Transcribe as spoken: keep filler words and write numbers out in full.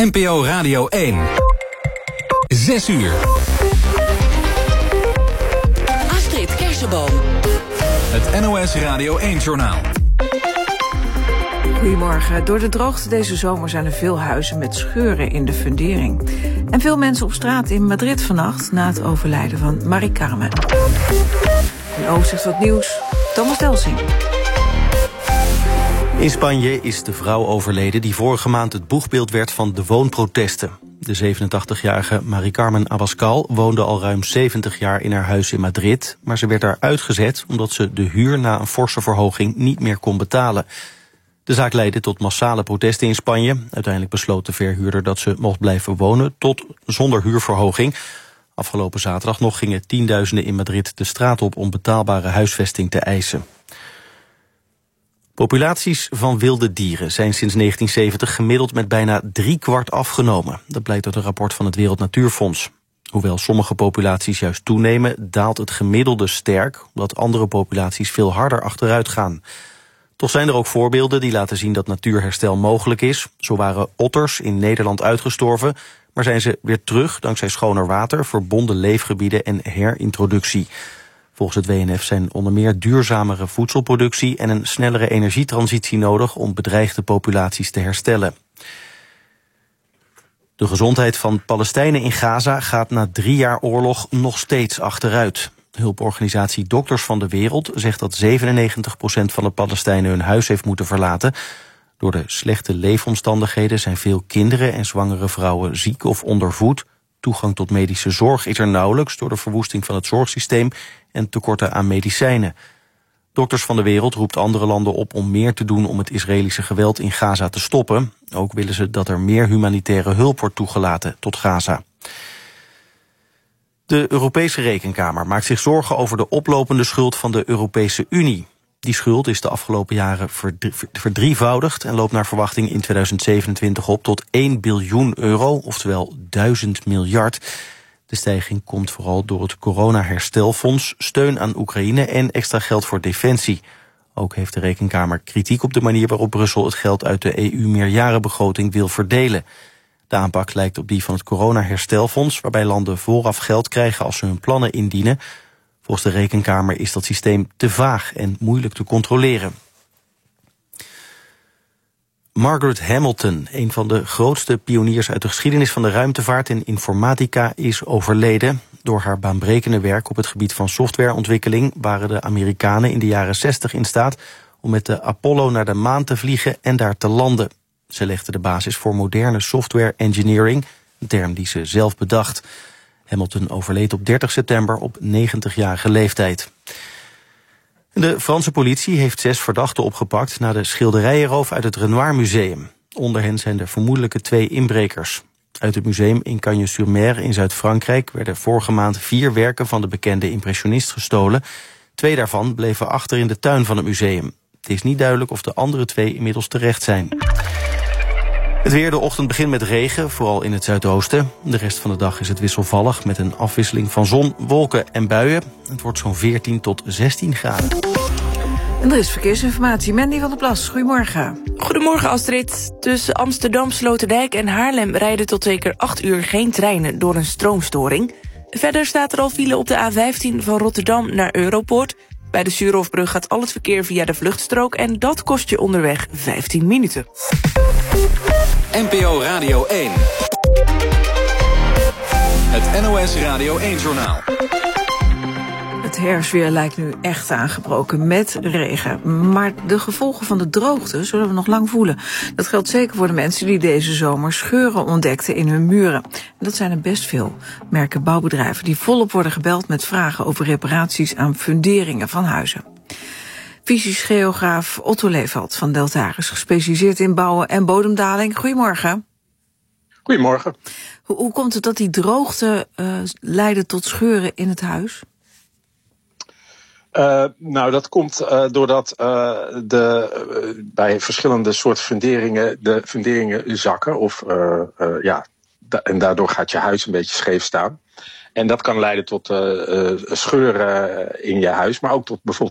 N P O Radio één. Zes uur. Astrid Kersenboom. Het N O S Radio één-journaal. Goedemorgen. Door de droogte deze zomer zijn er veel huizen met scheuren in de fundering. En veel mensen op straat in Madrid vannacht na het overlijden van Mari Carmen. Een overzicht wat nieuws. Thomas Delsing. In Spanje is de vrouw overleden die vorige maand het boegbeeld werd van de woonprotesten. De zevenentachtigjarige Mari Carmen Abascal woonde al ruim zeventig jaar in haar huis in Madrid, maar ze werd daar uitgezet omdat ze de huur na een forse verhoging niet meer kon betalen. De zaak leidde tot massale protesten in Spanje. Uiteindelijk besloot de verhuurder dat ze mocht blijven wonen tot zonder huurverhoging. Afgelopen zaterdag nog gingen tienduizenden in Madrid de straat op om betaalbare huisvesting te eisen. Populaties van wilde dieren zijn sinds negentien zeventig gemiddeld met bijna driekwart afgenomen. Dat blijkt uit een rapport van het Wereld Natuurfonds. Hoewel sommige populaties juist toenemen, daalt het gemiddelde sterk, omdat andere populaties veel harder achteruit gaan. Toch zijn er ook voorbeelden die laten zien dat natuurherstel mogelijk is. Zo waren otters in Nederland uitgestorven, maar zijn ze weer terug dankzij schoner water, verbonden leefgebieden en herintroductie. Volgens het W N F zijn onder meer duurzamere voedselproductie en een snellere energietransitie nodig om bedreigde populaties te herstellen. De gezondheid van Palestijnen in Gaza gaat na drie jaar oorlog nog steeds achteruit. Hulporganisatie Dokters van de Wereld zegt dat zevenennegentig procent van de Palestijnen hun huis heeft moeten verlaten. Door de slechte leefomstandigheden zijn veel kinderen en zwangere vrouwen ziek of ondervoed. Toegang tot medische zorg is er nauwelijks door de verwoesting van het zorgsysteem en tekorten aan medicijnen. Dokters van de Wereld roept andere landen op om meer te doen om het Israëlische geweld in Gaza te stoppen. Ook willen ze dat er meer humanitaire hulp wordt toegelaten tot Gaza. De Europese Rekenkamer maakt zich zorgen over de oplopende schuld van de Europese Unie. Die schuld is de afgelopen jaren verdrievoudigd en loopt naar verwachting in tweeduizend zevenentwintig op tot één biljoen euro, oftewel duizend miljard. De stijging komt vooral door het corona-herstelfonds, steun aan Oekraïne en extra geld voor defensie. Ook heeft de Rekenkamer kritiek op de manier waarop Brussel het geld uit de E U-meerjarenbegroting wil verdelen. De aanpak lijkt op die van het corona-herstelfonds, waarbij landen vooraf geld krijgen als ze hun plannen indienen. Volgens de Rekenkamer is dat systeem te vaag en moeilijk te controleren. Margaret Hamilton, een van de grootste pioniers uit de geschiedenis van de ruimtevaart en informatica, is overleden. Door haar baanbrekende werk op het gebied van softwareontwikkeling waren de Amerikanen in de jaren zestig in staat om met de Apollo naar de maan te vliegen en daar te landen. Ze legde de basis voor moderne software engineering, een term die ze zelf bedacht. Hamilton overleed op dertig september op negentigjarige leeftijd. De Franse politie heeft zes verdachten opgepakt na de schilderijenroof uit het Renoir Museum. Onder hen zijn de vermoedelijke twee inbrekers. Uit het museum in Cagnes-sur-Mer in Zuid-Frankrijk werden vorige maand vier werken van de bekende impressionist gestolen. Twee daarvan bleven achter in de tuin van het museum. Het is niet duidelijk of de andere twee inmiddels terecht zijn. Het weer, de ochtend begint met regen, vooral in het zuidoosten. De rest van de dag is het wisselvallig met een afwisseling van zon, wolken en buien. Het wordt zo'n veertien tot zestien graden. En er is verkeersinformatie. Mandy van der Plas, goedemorgen. Goedemorgen Astrid. Tussen Amsterdam, Sloterdijk en Haarlem rijden tot zeker acht uur geen treinen door een stroomstoring. Verder staat er al file op de A vijftien van Rotterdam naar Europoort. Bij de Suurhofbrug gaat al het verkeer via de vluchtstrook en dat kost je onderweg vijftien minuten. N P O Radio één. Het N O S Radio één-journaal. Het herfstweer lijkt nu echt aangebroken met regen. Maar de gevolgen van de droogte zullen we nog lang voelen. Dat geldt zeker voor de mensen die deze zomer scheuren ontdekten in hun muren. En dat zijn er best veel, merken bouwbedrijven die volop worden gebeld met vragen over reparaties aan funderingen van huizen. Fysisch geograaf Otto Leefeld van Deltaris, gespecialiseerd in bouwen en bodemdaling. Goedemorgen. Goedemorgen. Hoe, hoe komt het dat die droogte uh, leidde tot scheuren in het huis? Uh, nou, dat komt uh, doordat uh, de, uh, bij verschillende soorten funderingen de funderingen zakken. Of, uh, uh, ja, da- en daardoor gaat je huis een beetje scheef staan. En dat kan leiden tot uh, uh, scheuren in je huis, maar ook tot bijvoorbeeld